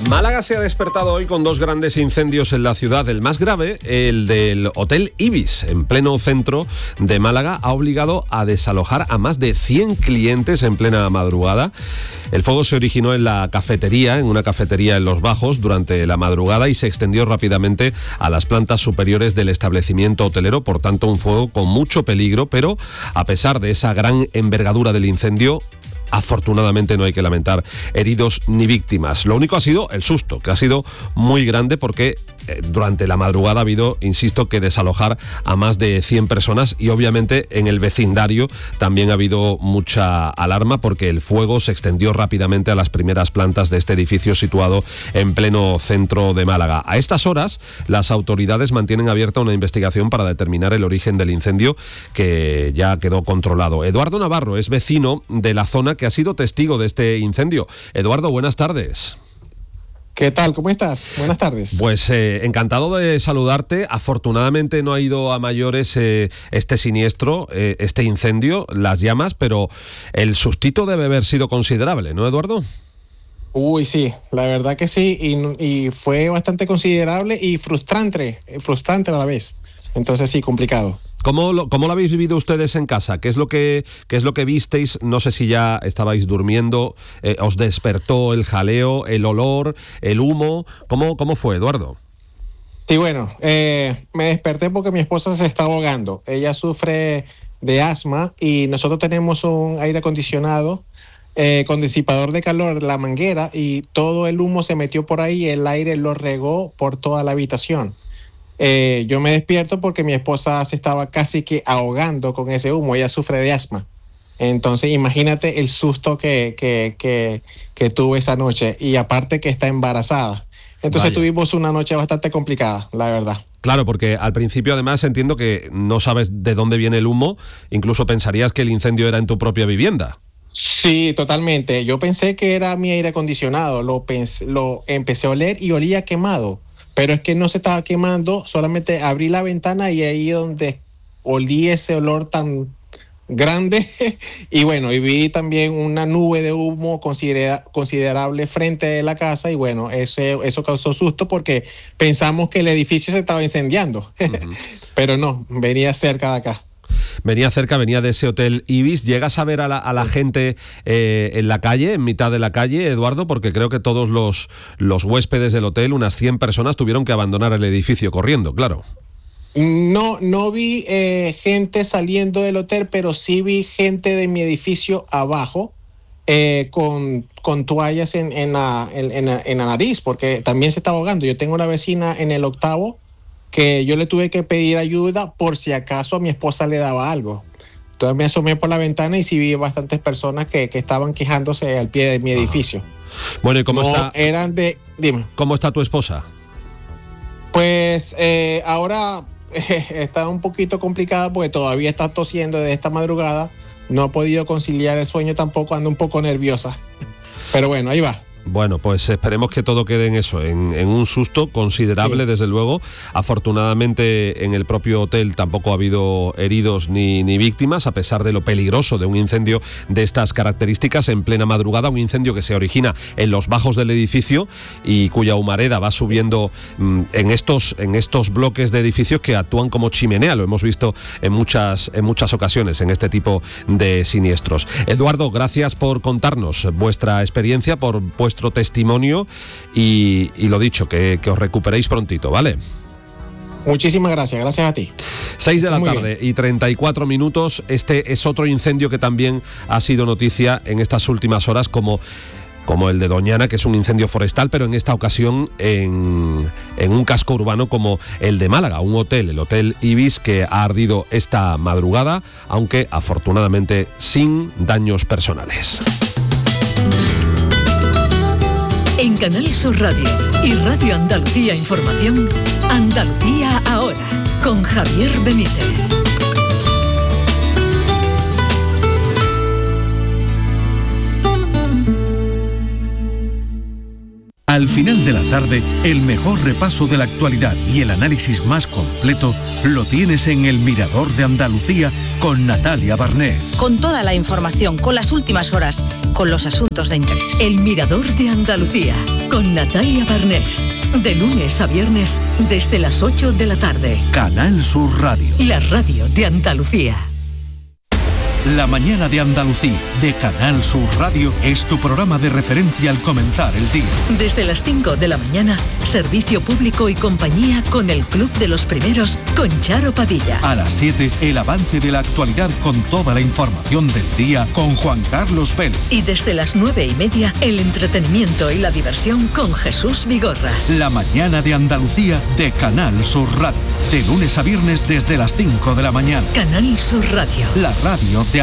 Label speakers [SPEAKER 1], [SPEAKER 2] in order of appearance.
[SPEAKER 1] Málaga se ha despertado hoy con dos grandes incendios en la ciudad. El más grave, el del Hotel Ibis, en pleno centro de Málaga, ha obligado a desalojar a más de 100 clientes en plena madrugada. El fuego se originó en una cafetería en Los Bajos durante la madrugada y se extendió rápidamente a las plantas superiores del establecimiento hotelero. Por tanto, un fuego con mucho peligro, pero a pesar de esa gran envergadura del incendio, afortunadamente no hay que lamentar heridos ni víctimas. Lo único ha sido el susto, que ha sido muy grande porque durante la madrugada ha habido, insisto, que desalojar a más de 100 personas y obviamente en el vecindario también ha habido mucha alarma porque el fuego se extendió rápidamente a las primeras plantas de este edificio situado en pleno centro de Málaga. A estas horas, las autoridades mantienen abierta una investigación para determinar el origen del incendio, que ya quedó controlado. Eduardo Navarro es vecino de la zona que ha sido testigo de este incendio. Eduardo, buenas tardes.
[SPEAKER 2] ¿Qué tal? ¿Cómo estás? Buenas tardes.
[SPEAKER 1] Pues encantado de saludarte. Afortunadamente no ha ido a mayores este siniestro, este incendio, las llamas, pero el sustito debe haber sido considerable, ¿no, Eduardo?
[SPEAKER 2] Uy, sí, la verdad que sí, y fue bastante considerable y frustrante a la vez. Entonces sí, complicado.
[SPEAKER 1] ¿Cómo lo habéis vivido ustedes en casa? ¿Qué es lo que visteis? No sé si ya estabais durmiendo, os despertó el jaleo, el olor, el humo. ¿Cómo fue, Eduardo?
[SPEAKER 2] Sí, bueno, me desperté porque mi esposa se está ahogando. Ella sufre de asma y nosotros tenemos un aire acondicionado con disipador de calor, la manguera, y todo el humo se metió por ahí y el aire lo regó por toda la habitación. Yo me despierto porque mi esposa se estaba casi que ahogando con ese humo. Ella sufre de asma. Entonces imagínate el susto que tuve esa noche, y aparte que está embarazada. Entonces tuvimos una noche bastante complicada, la verdad.
[SPEAKER 1] Claro, porque al principio además entiendo que no sabes de dónde viene el humo. Incluso pensarías que el incendio era en tu propia vivienda.
[SPEAKER 2] Sí, totalmente. Yo pensé que era mi aire acondicionado. Lo empecé a oler y olía quemado. Pero es que no se estaba quemando, solamente abrí la ventana y ahí donde olí ese olor tan grande. Y bueno, y vi también una nube de humo considerable frente de la casa, y bueno, eso causó susto porque pensamos que el edificio se estaba incendiando. Uh-huh. Pero no, venía cerca de acá.
[SPEAKER 1] Venía de ese Hotel Ibis. ¿Llegas a ver a la gente en la calle, en mitad de la calle, Eduardo? Porque creo que todos los huéspedes del hotel, unas 100 personas, tuvieron que abandonar el edificio corriendo, claro.
[SPEAKER 2] No vi gente saliendo del hotel, pero sí vi gente de mi edificio abajo con toallas en la nariz, porque también se está ahogando. Yo tengo una vecina en el 8º que yo le tuve que pedir ayuda por si acaso a mi esposa le daba algo. Entonces me asomé por la ventana y sí vi bastantes personas que estaban quejándose al pie de mi edificio.
[SPEAKER 1] Bueno, ¿y cómo está?
[SPEAKER 2] Dime.
[SPEAKER 1] ¿Cómo está tu esposa?
[SPEAKER 2] Pues ahora está un poquito complicada porque todavía está tosiendo desde esta madrugada. No ha podido conciliar el sueño tampoco, anda un poco nerviosa. Pero bueno, ahí va.
[SPEAKER 1] Bueno, pues esperemos que todo quede en eso, en un susto considerable, sí. Desde luego. Afortunadamente en el propio hotel tampoco ha habido heridos ni víctimas, a pesar de lo peligroso de un incendio de estas características en plena madrugada, un incendio que se origina en los bajos del edificio y cuya humareda va subiendo en estos bloques de edificios que actúan como chimenea. Lo hemos visto en muchas ocasiones en este tipo de siniestros. Eduardo, gracias por contarnos vuestra experiencia, por vuestro testimonio y lo dicho, que os recuperéis prontito, ¿vale?
[SPEAKER 2] Muchísimas gracias a ti.
[SPEAKER 1] 6 de la tarde y 34 minutos. Este es otro incendio que también ha sido noticia en estas últimas horas, como el de Doñana, que es un incendio forestal, pero en esta ocasión en un casco urbano como el de Málaga, un hotel, el Hotel Ibis, que ha ardido esta madrugada, aunque afortunadamente sin daños personales.
[SPEAKER 3] En Canal Sur Radio y Radio Andalucía Información, Andalucía Ahora, con Javier Benítez.
[SPEAKER 4] Al final de la tarde, el mejor repaso de la actualidad y el análisis más completo lo tienes en El Mirador de Andalucía con Natalia Barnés.
[SPEAKER 5] Con toda la información, con las últimas horas, con los asuntos de interés.
[SPEAKER 3] El Mirador de Andalucía, con Natalia Barnés. De lunes a viernes desde las 8 de la tarde.
[SPEAKER 4] Canal Sur Radio.
[SPEAKER 3] La radio de Andalucía.
[SPEAKER 4] La mañana de Andalucía, de Canal Sur Radio, es tu programa de referencia al comenzar el día.
[SPEAKER 3] Desde las 5 de la mañana, servicio público y compañía con el Club de los Primeros, con Charo Padilla.
[SPEAKER 4] A las 7, el avance de la actualidad con toda la información del día con Juan Carlos Vélez.
[SPEAKER 3] Y desde las 9:30, el entretenimiento y la diversión con Jesús Vigorra.
[SPEAKER 4] La mañana de Andalucía, de Canal Sur Radio. De lunes a viernes desde las 5 de la mañana.
[SPEAKER 3] Canal Sur Radio.
[SPEAKER 4] La radio